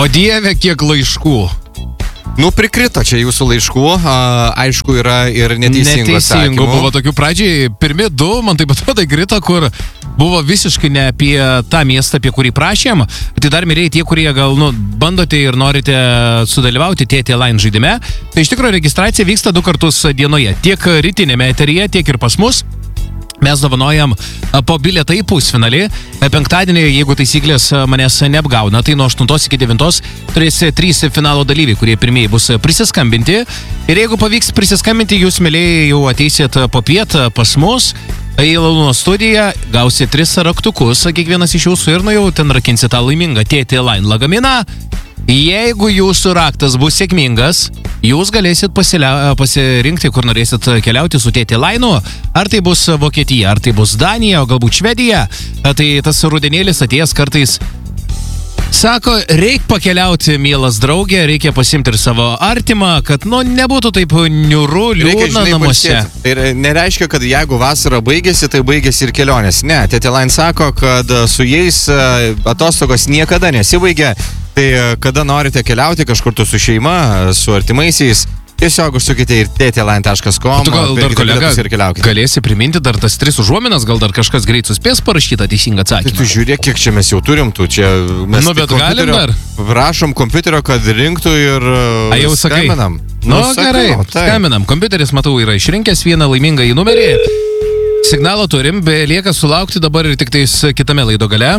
O dieve, kiek laiškų. Nu, prikrito čia jūsų laiškų, aišku, yra ir neteisingų atsakymų. Buvo tokių pradžiai, pirmi du, man taip atrodo, grito, kur buvo visiškai ne apie tą miestą, apie kurį prašėm. Tai dar mėrėjai tie, kurie gal, bandote ir norite sudalyvauti TT Line žaidime. Tai iš tikrųjų registracija vyksta 2 kartus dienoje. Tiek rytinėme eteryje, tiek ir pas mus. Mes dovanojam po bilietą į pusfinalį. Penktadienį, jeigu taisyklės manęs neapgauna, tai nuo 8 iki 9 turės 3 finalo dalyviai, kurie pirmieji bus prisiskambinti. Ir jeigu pavyks prisiskambinti, jūs, mėlėjai, jau ateisit popiet pas mus į Launo studiją, gausit 3 raktukus, kiekvienas iš jūsų, ir jau ten rakinsit tą laimingą TT Line lagaminą. Jeigu jūsų raktas bus sėkmingas, jūs galėsit pasirinkti, kur norėsit keliauti su TT Line'u. Ar tai bus Vokietija, ar tai bus Danija, o galbūt Švedija. Tai tas rudenėlis atėjęs kartais sako, reikia pakeliauti, mielas draugė, reikia pasimti ir savo artimą, kad, nebūtų taip niūru, liūdna namuose. Tai nereiškia, kad jeigu vasara baigėsi, tai baigėsi ir kelionės. Ne, TT Line sako, kad su jais atostogos niekada nesibaigia. Tai kada norite keliauti kažkur su šeima, su artimaisiais, tiesiog užsukite ir ttline.com. Tu gal dar, kolega, galėsi priminti dar tas 3 užuominas, gal dar kažkas greit suspės parašyti teisingą atsakymą. Tai tu žiūrėk, kiek čia mes jau turim, mes bet galim dar. Prašom kompiuterio, kad rinktų ir jau sakai. Skambinam. Gerai, skambinam. Kompiuteris, matau, yra išrinkęs vieną laimingą į numerį. Signalo turim, belieka sulaukti dabar ir tik tais kitame laido gale.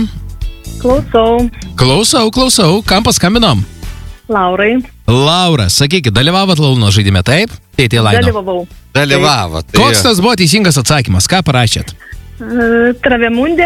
Klausau. Kam paskambinom? Laurai. Laura, sakykit, dalyvavot Launo žaidime, taip? TT Line. Dalyvavot. Koks tas buvo teisingas atsakymas? Ką parašėt? Travemundė.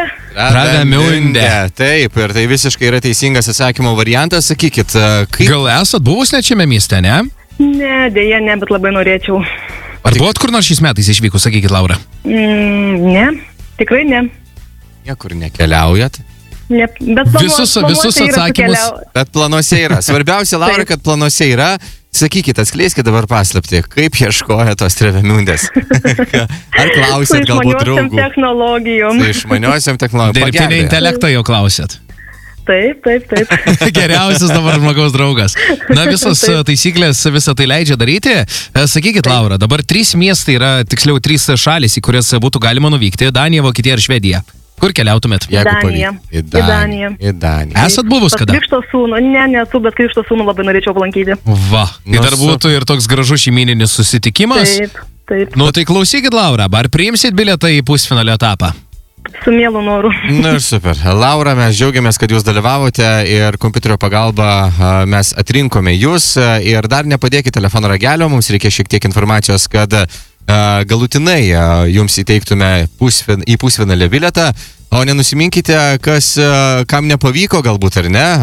Taip, ir tai visiškai yra teisingas atsakymo variantas. Sakykit, kaip... Gal esat buvus net šiame mieste, ne? Ne, dėja, ne, bet labai norėčiau. Ar buvot kur nors šiais metais išvykus, sakykit, Laura? Ne, tikrai ne. Niekur nekeliaujat? Ne, bet visus atsakymus. Bet planuose yra. Svarbiausia, Laura, kad planuose yra. Sakykit, atskleiskit dabar paslaptį, kaip ieškoja tos Travemundės. Ar klausėt galbūt draugų? Su išmaniosiam technologijom. Dirbtinį intelektą jau klausėt. Taip. Geriausias dabar žmogaus draugas. Visos taisyklės visą tai leidžia daryti. Sakykit, Laura, dabar 3 miestai yra, tiksliau 3 šalis, į kurias būtų galima nuvykti. Danija, Vokietija ir Švedija. Kur keliautumėt? Danija. Į Daniją. Esat buvus kada? Krikšto sūnų. Nesu, bet Krikšto sūnų labai norėčiau aplankyti. Va, tai dar būtų ir toks gražus šeimyninis susitikimas. Taip. Tai klausykit, Laura, ar priimsit bilietą į pusfinalio etapą? Su mielu noru. Ir super. Laura, mes džiaugiamės, kad jūs dalyvavote ir kompiuterio pagalba mes atrinkome jūs. Ir dar nepadėkite telefono ragelio, mums reikia šiek tiek informacijos, kad galutinai jums įteiktume į pusfinalio bilietą, o nenusiminkite, kam nepavyko galbūt ar ne,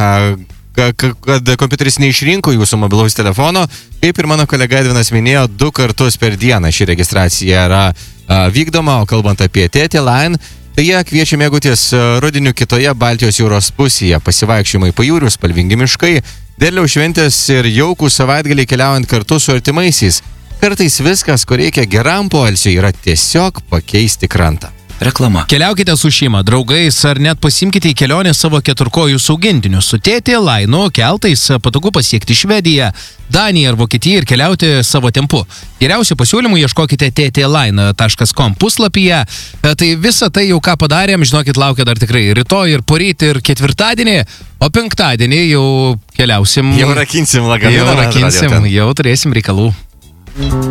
kad kompiuteris neišrinko jūsų mobilaus telefono. Kaip ir mano kolega Edvinas minėjo, 2 kartus per dieną ši registracija yra vykdoma, o kalbant apie TT Line, tai jie kviečia mėgautis rudeniu kitoje Baltijos jūros pusėje, pasivaikščiojimai pajūrių, spalvingi miškai, derliaus šventės ir jaukų savaitgaliai keliaujant kartu su artimaisiais. Kartais viskas, ko reikia geram poilsiui, yra tiesiog pakeisti krantą. Reklama. Keliaukite su šeima, draugais ar net pasimkite į kelionę savo keturkojus augintinius. Su TT Line keltais patogu pasiekti Švediją, Daniją ar Vokietiją ir keliauti savo tempu. Geriausių pasiūlymų ieškokite ttline.com puslapyje. Tai visą tai jau ką padarėm, žinokit, laukia dar tikrai rytoj ir poryt ir ketvirtadienį, o penktadienį jau keliausim. Jau rakinsim lagaminą. Jau turėsim reikalų.